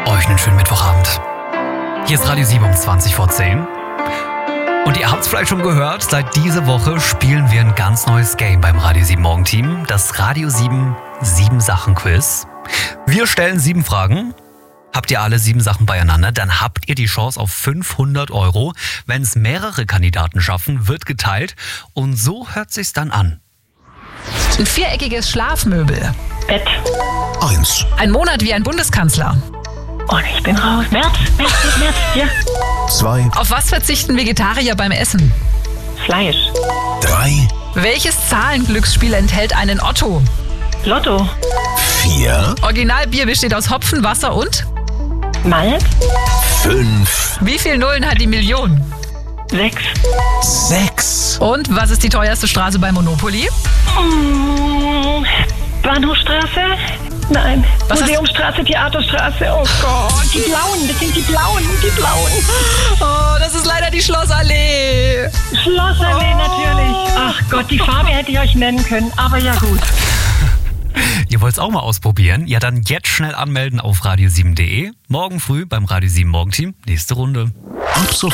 euch einen schönen Mittwochabend. Hier ist Radio 7 um 20 vor 10. Und ihr habt es vielleicht schon gehört, seit dieser Woche spielen wir ein ganz neues Game beim Radio 7 Morgenteam. Das Radio 7 7-Sachen-Quiz. Wir stellen 7 Fragen. Habt ihr alle 7 Sachen beieinander, dann habt ihr die Chance auf 500 €. Wenn es mehrere Kandidaten schaffen, wird geteilt. Und so hört sich's dann an. Ein viereckiges Schlafmöbel. Bett. 1, Ein Monat wie ein Bundeskanzler. Oh, ich bin raus. März, ja. 2, Auf was verzichten Vegetarier beim Essen? Fleisch. 3, Welches Zahlenglücksspiel enthält einen Otto? Lotto. 4, Originalbier besteht aus Hopfen, Wasser und? Malz. 5, Wie viel Nullen hat die Million? 6. 6, Und was ist die teuerste Straße bei Monopoly? Bahnhofstraße? Nein. Was Museumstraße, Theaterstraße. Oh Gott, die Blauen, das sind die Blauen. Oh, das ist leider die Schlossallee. Schlossallee natürlich. Ach Gott, die Farbe hätte ich euch nennen können, aber ja gut. Ihr wollt es auch mal ausprobieren? Ja, dann jetzt schnell anmelden auf radio7.de. Morgen früh beim Radio 7 Morgenteam. Nächste Runde. ab sofort.